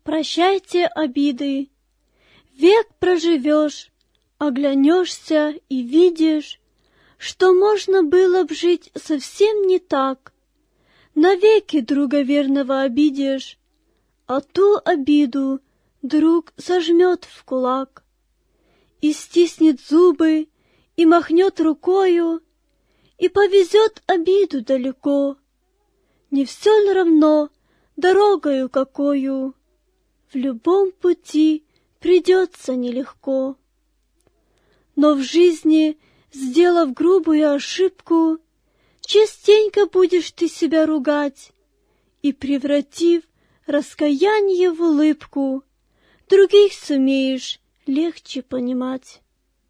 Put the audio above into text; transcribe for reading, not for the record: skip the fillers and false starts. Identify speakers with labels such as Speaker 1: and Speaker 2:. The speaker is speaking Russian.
Speaker 1: Прощайте обиды. Век проживешь, оглянешься и видишь, что можно было б жить совсем не так. Навеки друга верного обидишь, а ту обиду друг сожмет в кулак и стиснет зубы, и махнет рукою, и повезет обиду далеко. Не все ли равно дорогою какою? В любом пути придется нелегко. Но в жизни, сделав грубую ошибку, частенько будешь ты себя ругать, и, превратив раскаяние в улыбку, других сумеешь легче понимать.